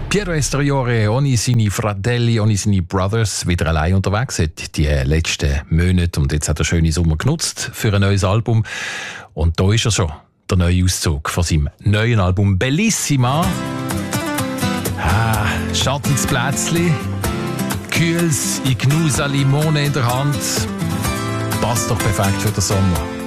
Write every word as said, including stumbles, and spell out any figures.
Piero Esteriore ohne seine Fratelli, ohne seine Brothers wieder allein unterwegs seit die letzten Monate und jetzt hat er schöne Sommer genutzt für ein neues Album und da ist er schon, der neue Auszug von seinem neuen Album Bellissima. Ah, schattiges Plätzchen, kühles Ignusa Limone in der Hand, passt doch perfekt für den Sommer.